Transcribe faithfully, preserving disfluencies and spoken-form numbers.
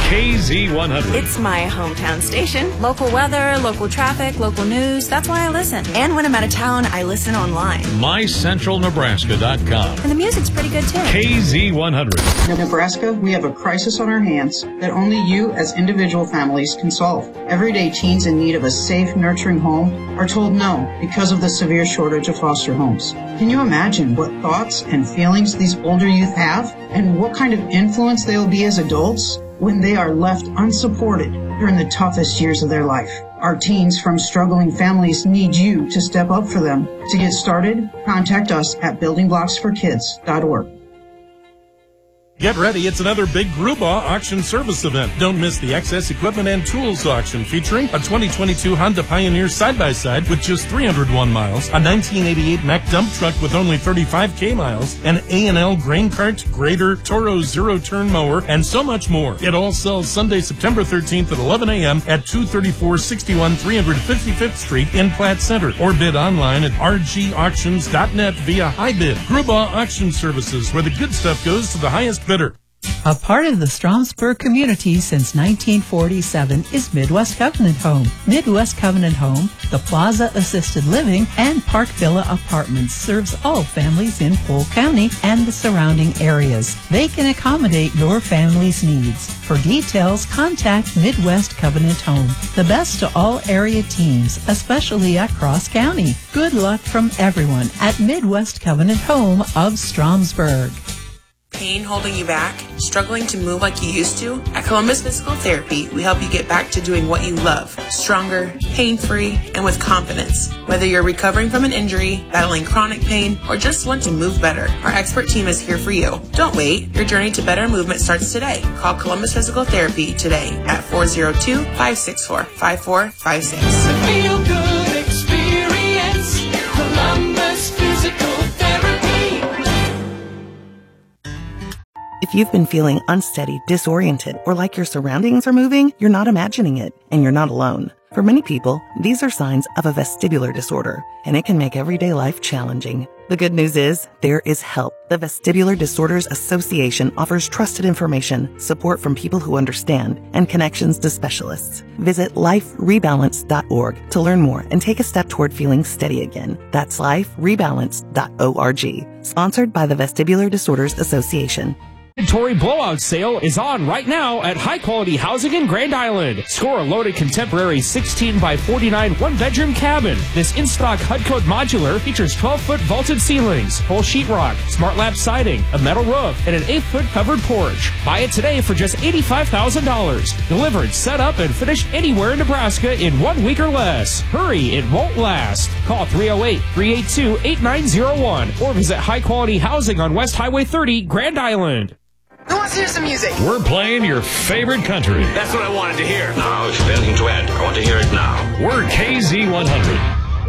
K Z one hundred. It's my hometown station. Local weather, local traffic, local news. That's why I listen. And when I'm out of town, I listen online. my central nebraska dot com. And the music's pretty good, too. K Z one hundred. In Nebraska, we have a crisis on our hands that only you as individual families can solve. Everyday teens in need of a safe, nurturing home are told no because of the severe shortage of foster homes. Can you imagine what thoughts and feelings these older youth have and what kind of influence they will be as adults when they are left unsupported during the toughest years of their life? Our teens from struggling families need you to step up for them. To get started, contact us at building blocks for kids dot org. Get ready, it's another big Gruba auction service event. Don't miss the Excess Equipment and Tools auction featuring a twenty twenty-two Honda Pioneer side-by-side with just three hundred one miles, a nineteen eighty-eight Mack dump truck with only thirty-five K miles, an A and L grain cart, grader, Toro zero-turn mower, and so much more. It all sells Sunday, September thirteenth at eleven a.m. at two thirty-four sixty-one three hundred fifty-fifth Street in Platte Center, or bid online at r g auctions dot net via HighBid. Gruba Auction Services, where the good stuff goes to the highest bidder. A part of the Stromsburg community since nineteen forty-seven is Midwest Covenant Home. Midwest Covenant Home, the Plaza Assisted Living, and Park Villa Apartments serves all families in Polk County and the surrounding areas. They can accommodate your family's needs. For details, contact Midwest Covenant Home. The best to all area teams, especially at Cross County. Good luck from everyone at Midwest Covenant Home of Stromsburg. Pain holding you back? Struggling to move like you used to? At Columbus Physical Therapy, we help you get back to doing what you love. Stronger, pain-free, and with confidence. Whether you're recovering from an injury, battling chronic pain, or just want to move better, our expert team is here for you. Don't wait. Your journey to better movement starts today. Call Columbus Physical Therapy today at four oh two, five six four, five four five six. Feel good experience. Columbus Physical Therapy. If you've been feeling unsteady, disoriented, or like your surroundings are moving, you're not imagining it, and you're not alone. For many people, these are signs of a vestibular disorder, and it can make everyday life challenging. The good news is, there is help. The Vestibular Disorders Association offers trusted information, support from people who understand, and connections to specialists. Visit life rebalance dot org to learn more and take a step toward feeling steady again. That's life rebalance dot org. Sponsored by the Vestibular Disorders Association. Inventory blowout sale is on right now at High Quality Housing in Grand Island. Score a loaded contemporary sixteen by forty-nine one-bedroom cabin. This in-stock H U D Code modular features twelve-foot vaulted ceilings, full sheetrock, smart lap siding, a metal roof, and an eight-foot covered porch. Buy it today for just eighty-five thousand dollars. Delivered, set up, and finished anywhere in Nebraska in one week or less. Hurry, it won't last. Call three oh eight, three eight two, eight nine oh one or visit High Quality Housing on West Highway thirty, Grand Island. Who wants to hear some music? We're playing your favorite country. That's what I wanted to hear. Now, if you're anything to add, I want to hear it now. We're K Z one hundred.